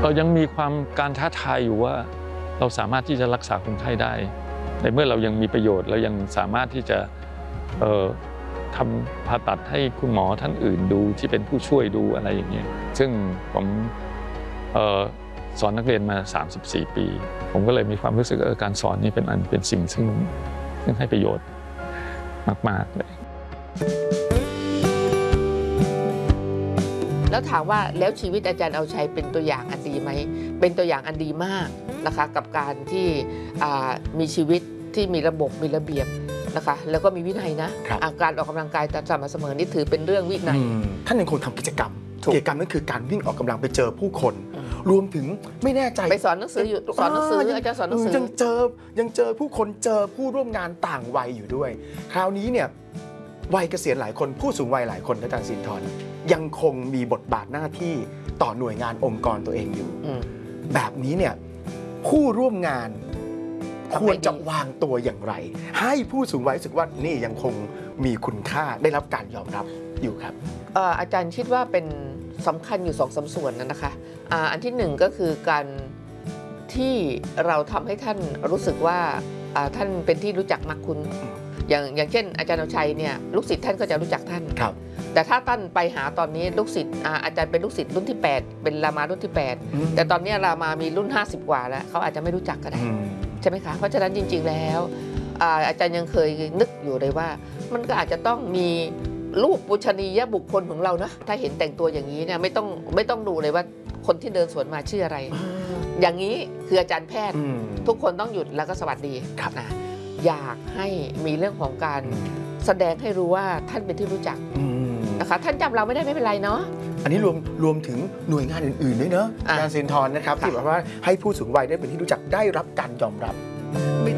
เรายังมีการท้าทายอยู่ว่าเราสามารถที่จะรักษาคนไข้ได้ในเมื่อเรายังมีประโยชน์เรายังสามารถที่จะทำผ่าตัดให้คุณหมอท่านอื่นดูที่เป็นผู้ช่วยดูอะไรอย่างเงี้ยซึ่งผมสอนนักเรียนมา34 ปีผมก็เลยมีความรู้สึกการสอนนี่เป็นสิ่งซึ่งให้ประโยชน์มากๆเลยแล้วถามว่าแล้วชีวิตอาจารย์เอาชัยเป็นตัวอย่างอันดีไหมเป็นตัวอย่างอันดีมากนะคะกับการที่มีชีวิตที่มีระบบมีระเบียบนะคะแล้วก็มีวินัยนะการออกกำลังกายตามสม่ำเสมอนี่ถือเป็นเรื่องวินัยท่านยังคงทำกิจกรรมนั่นคือการวิ่งออกกำลังไปเจอผู้คนรวมถึงไม่แน่ใจไปสอนหนังสืออยู่สอนหนังสืออาจารย์สอนหนังสือยังเจอผู้คนเจอผู้ร่วมงานต่างวัยอยู่ด้วยคราวนี้เนี่ยวัยเกษียณหลายคนผู้สูงวัยหลายคนอาจารย์สินทรยังคงมีบทบาทหน้าที่ต่อหน่วยงานองค์กรตัวเองอยู่แบบนี้เนี่ยผู้ร่วมงานควรจะวางตัวอย่างไรให้ผู้สูงวัยรู้สึกว่านี่ยังคงมีคุณค่าได้รับการยอมรับอยู่ครับอาจารย์คิดว่าเป็นสำคัญอยู่2-3 ส่วนนะคะอันที่1ก็คือการที่เราทำให้ท่านรู้สึกว่าท่านเป็นที่รู้จักมักคุ้นอย่างเช่นอาจารย์เอาชัยเนี่ยลูกศิษย์ท่านก็จะรู้จักท่านแต่ถ้าท่านไปหาตอนนี้ลูกศิษย์อาจารย์เป็นลูกศิษย์รุ่นที่8เป็นรามารุ่นที่8แต่ตอนนี้รามามีรุ่น50 กว่าแล้วเขาอาจจะไม่รู้จักก็ได้ใช่ไหมคะเพราะฉะนั้นจริงๆแล้วอาจารย์ยังเคยนึกอยู่เลยว่ามันก็อาจจะต้องมีรูปปุชนียบุคคลของเรานะถ้าเห็นแต่งตัวอย่างนี้เนี่ยไม่ต้องดูเลยว่าคนที่เดินสวนมาชื่ออะไรอย่างนี้คืออาจารย์แพทย์ทุกคนต้องหยุดแล้วก็สวัสดีนะอยากให้มีเรื่องของการแสดงให้รู้ว่าท่านเป็นที่รู้จักนะคะท่านจำเราไม่ได้ไม่เป็นไรเนาะอันนี้รวมถึงหน่วยงานอื่นๆด้วยเนอะอาจารย์สินทรนะครับที่บอกว่าให้ผู้สูงวัยได้เป็นที่รู้จักได้รับการยอมรับ